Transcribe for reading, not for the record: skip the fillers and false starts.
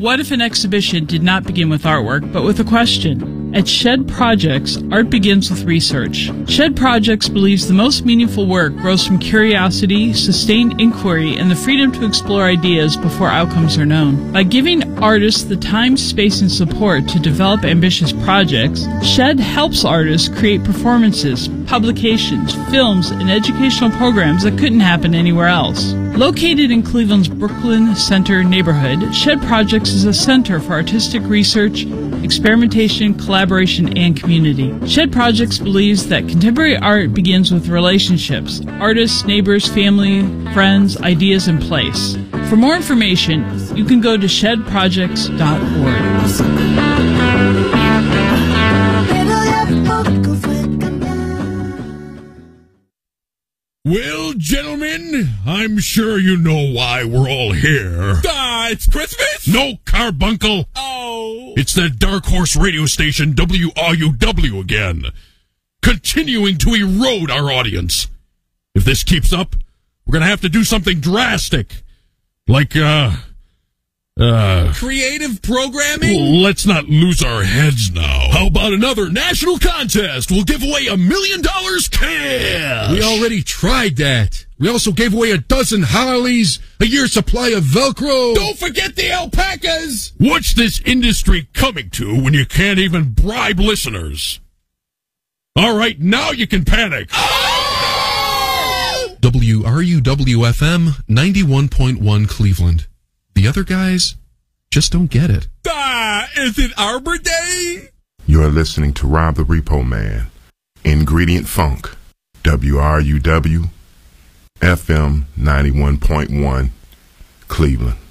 What if an exhibition did not begin with artwork, but with a question? At Shed Projects, art begins with research. Shed Projects believes the most meaningful work grows from curiosity, sustained inquiry, and the freedom to explore ideas before outcomes are known. By giving artists the time, space, and support to develop ambitious projects, Shed helps artists create performances, publications, films, and educational programs that couldn't happen anywhere else. Located in Cleveland's Brooklyn Center neighborhood, Shed Projects is a center for artistic research, experimentation, collaboration, and community. Shed Projects believes that contemporary art begins with relationships, artists, neighbors, family, friends, ideas, and place. For more information, you can go to shedprojects.org. Well, gentlemen, I'm sure you know why we're all here. It's Christmas? No, carbuncle. Oh. It's that dark horse radio station WRUW again, continuing to erode our audience. If this keeps up, we're going to have to do something drastic, like, creative programming? Let's not lose our heads now. How about another national contest? We'll give away $1 million cash. We already tried that. We also gave away 12 Harleys, a year's supply of Velcro. Don't forget the alpacas. What's this industry coming to when you can't even bribe listeners? All right, now you can panic. Oh! WRUW-FM 91.1 Cleveland. The other guys just don't get it. Is it Arbor Day? You're listening to Rob the Repo Man, Ingredient Funk, WRUW, FM 91.1, Cleveland.